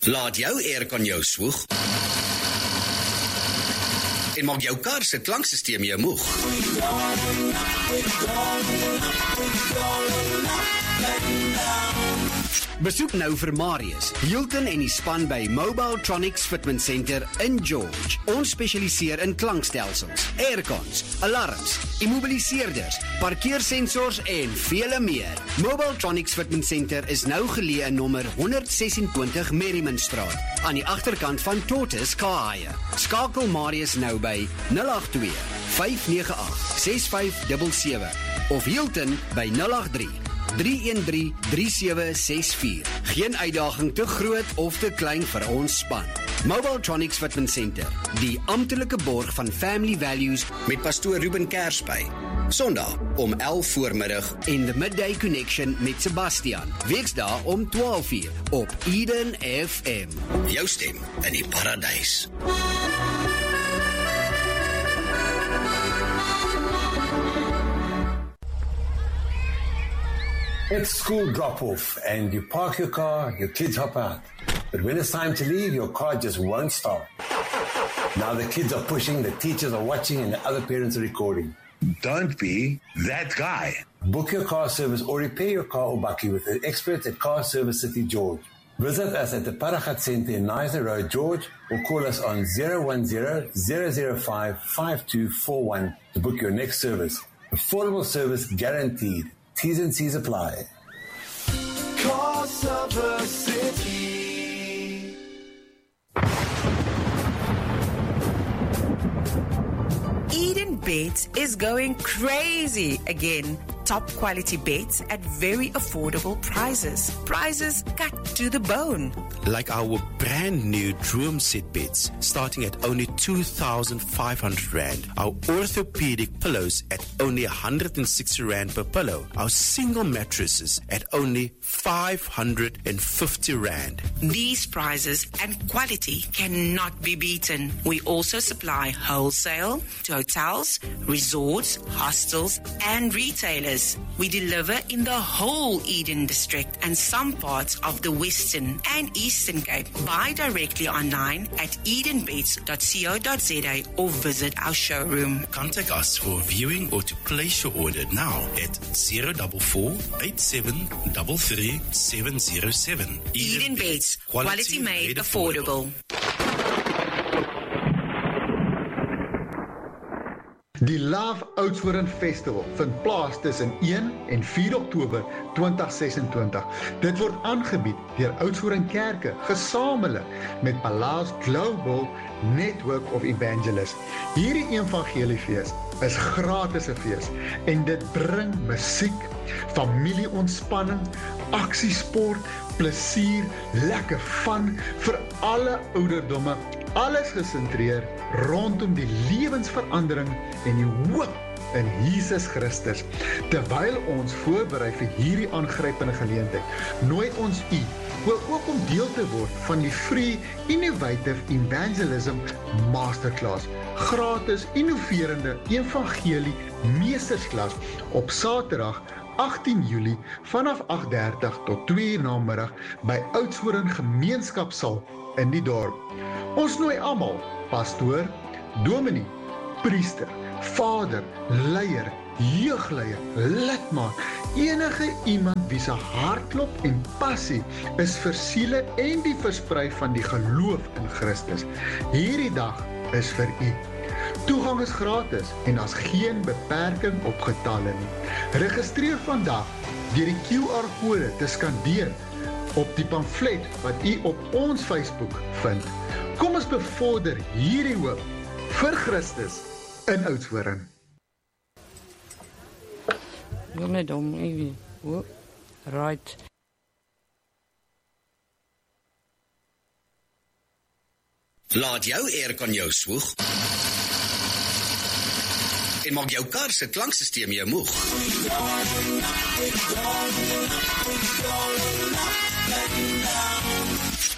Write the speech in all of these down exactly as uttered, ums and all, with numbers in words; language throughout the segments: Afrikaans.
Laat jou aircon jou swoeg. En maak jou kar se klanksysteem jou moeg. Besoek nou vir Marius, Hilton en die span by Mobile Tronics Fitment Center in George. Ons spesialiseer in klankstelsels, aircons, alarms, immobiliseerders, parkeersensors en vele meer. Mobile Tronics Fitment Center is nou geleë in nommer honderd sesentwintig Merrimanstraat, aan die agterkant van Tortoise Car Hire. Skakel Marius nou by nul agt twee, vyf nege agt, ses vyf sewe sewe of Hilton by nul agt drie, drie een drie, drie sewe ses vier. Geen uitdaging te groot of te klein vir ons span. Mobile Tronics Fitment Center, die amptelike borg van Family Values met pastoor Ruben Kersby. Sondag om elf voormiddag en The Midday Connection met Sebastian. Weksdae om twaalf uur op Eden F M. Jou stem in die paradys. It's school drop-off and you park your car, your kids hop out. But when it's time to leave, your car just won't start. Now the kids are pushing, the teachers are watching, and the other parents are recording. Don't be that guy. Book your car service or repair your car or bakkie with the experts at Car Service City George. Visit us at the Paragat Center in Neisner Road, George, or call us on zero one zero, zero zero five, five two four one to book your next service. Affordable service guaranteed. T's and C's apply. Car Service City. Eden Beds is going crazy again. Top quality beds at very affordable prices. Prices cut to the bone. Like our brand new Droom set beds, starting at only two thousand five hundred rand. Our orthopedic pillows at only one hundred sixty rand per pillow. Our single mattresses at only five hundred fifty rand. These prices and quality cannot be beaten. We also supply wholesale to hotels, resorts, hostels, and retailers. We deliver in the whole Eden district and some parts of the Western and Eastern Cape. Buy directly online at eden beds dot co dot za or visit our showroom. Contact us for viewing or to place your order now at zero four four, eight seven three three, seven zero seven. Eden, Eden Beds, quality, quality made, made affordable. Die Love Oudtshoorn Festival vind plaas tussen een en vier Oktober twintig sesentwintig. Dit word aangebied deur Oudtshoorn Kerke, gesamentlik met Palace Global Network of Evangelists. Hierdie evangeliefees is gratis 'n fees en dit bring musiek, familieontspanning, aksiesport, plesier, lekker van vir alle ouderdomme. Alles gesentreer rondom die lewensverandering en die hoop in Jesus Christus. Terwyl ons voorberei vir hierdie aangrypende geleentheid, nooi ons u wil ook om deel te word van die Free Innovative Evangelism Masterclass, gratis innoverende evangelie meestersklas op Saterdag agtien Julie vanaf agt dertig tot twee namiddag by Oudtshoorn Gemeenskapsaal in die dorp. Ons nooi almal, pastoor, dominee, priester, vader, leier, jeugleier, lidmaat, enige iemand wie se hartklop en passie is vir siele en die versprei van die geloof in Christus. Hierdie dag is vir u. Toegang is gratis en as geen beperking op getalle nie. Registreer vandag deur die Q R kode te skandeer op die pamflet wat u op ons Facebook vind. Kom ons bevorder hierdie hoop vir Christus in Oudtshoorn. Kom net om, Evie. Oh, right. Laat jou aircon jou swoeg. En maak jou kar se klanksysteem jou moeg.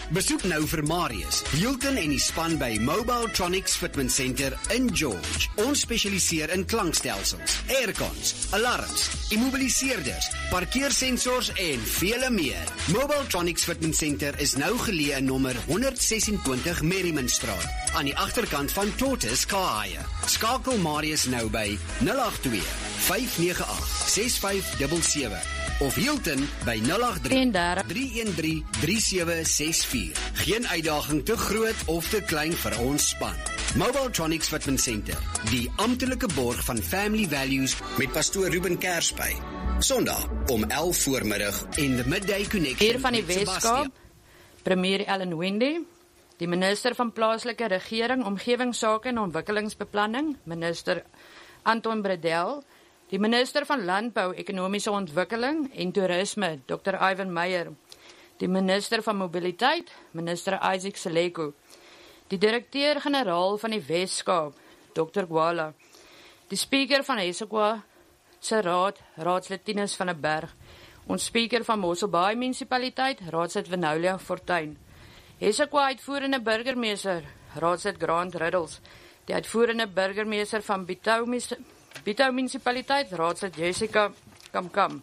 Besoek nou vir Marius, Hilton en die span by Mobile Tronics Fitment Center in George. Ons spesialiseer in klankstelsels, aircons, alarms, immobiliseerders, parkeersensors en vele meer. Mobile Tronics Fitment Center is nou geleë in nommer honderd sesentwintig Merrimanstraat, aan die agterkant van Tortoise Kahaie. Skakel Marius nou by nul agt twee, vyf nege agt, ses vyf sewe sewe of Hilton by nul agt drie, drie een drie, drie sewe ses vier. Geen uitdaging te groot of te klein vir ons span. Mobile Tronics Fitment Center, die amptelike borg van Family Values met pastoor Ruben Kersby. Sondag om elf voormiddag en the Midday Connection. Hier van die Weskaap, Premier Ellen Wendy, die minister van plaaslike regering, omgewingsake en ontwikkelingsbeplanning, minister Anton Bredel, die minister van Landbou, Ekonomiese Ontwikkeling en Toerisme, dokter Ivan Meyer, die minister van Mobiliteit, minister Isaac Seleko, die direkteur-generaal van die Weskaap, dokter Gwala, die speaker van Hesekwa se raad, raadslid Tinus van der Berg, ons speaker van Mosselbaai munisipaliteit, raadslid Vinoulia Fortuin, Hesekwa uitvoerende burgemeester, raadslid Grant Riddles, die uitvoerende burgemeester van Bitau Bitau munisipaliteit, raadslid Jessica Kamkam,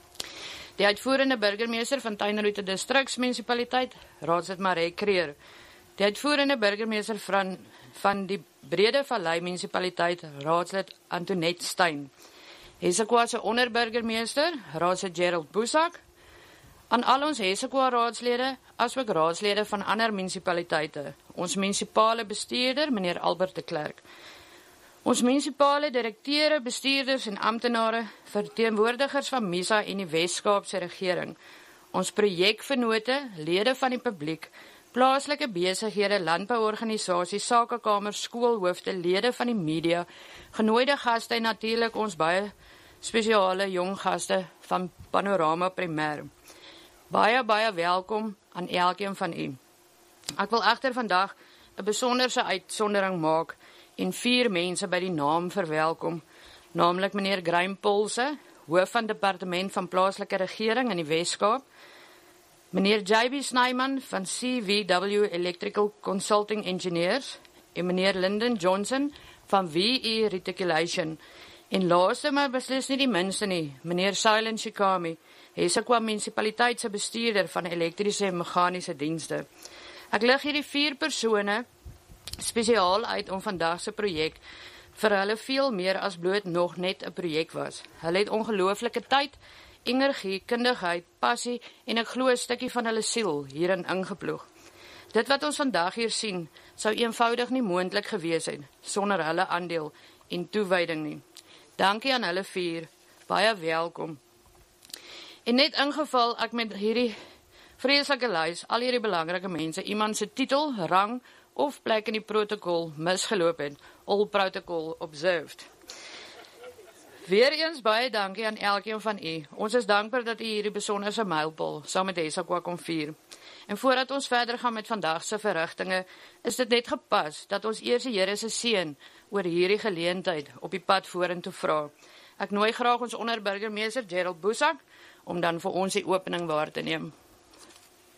die uitvoerende burgemeester van Tuinroete distriksmunisipaliteit, raadslid Marie Kreer, die uitvoerende burgemeester van, van die Brede Vallei munisipaliteit, raadslid Antoinette Stein, Hesekwa se onderburgemeester, raadslid Gerald Boesak, aan al ons Hesekwa raadslede, asook raadslede van ander munisipaliteite, ons munisipale bestuurder, meneer Albert de Klerk, ons munisipale direkteure, bestuurders en amptenare, verteenwoordigers van MISA en die Weskaapse regering, ons projekvennote, lede van die publiek, plaaslike besighede, landbouorganisasies, sakekamers, skoolhoofde, lede van die media, genooide gaste en natuurlik ons baie spesiale jong gaste van Panorama Primêr. Baie, baie welkom aan elkeen van u. Ek wil egter vandag 'n besonderse uitsondering maak en vier mense by die naam verwelkom, naamlik meneer Graham Polse, hoof van Departement van Plaaslike Regering in die Weskaap, meneer J B Snyman van C V W Electrical Consulting Engineers en meneer Lyndon Johnson van V E Reticulation. En laaste maar beslis nie die minste nie, meneer Silent Shikami, Hesekwa munisipaliteitse bestuurder van elektriese en meganiese dienste. Ek lig hierdie vier persone spesiaal uit om vandag se projek vir hulle veel meer as bloot nog net 'n projek was. Hulle het ongelooflike tyd, energie, kundigheid, passie en ek glo 'n stukkie van hulle siel hierin ingeploeg. Dit wat ons vandag hier sien, sou eenvoudig nie moontlik gewees het sonder hulle aandeel en toewyding nie. Dankie aan hulle vier, baie welkom. En net ingeval ek met hierdie vreeslike lys, al hierdie belangrike mense, iemand se titel, rang of plek in die protokol misgeloop het, all protocol observed. Weereens baie dankie aan elkeen van u. Ons is dankbaar dat u hierdie besonderse mylpaal saam met Hesekwa kom vier. En voordat ons verder gaan met vandag se verrigtinge, is dit net gepas dat ons eers die Here se seën oor hierdie geleentheid op die pad vorentoe vra. Ek nooi graag ons onderburgemeester Gerald Boesak om dan vir ons die opening waar te neem.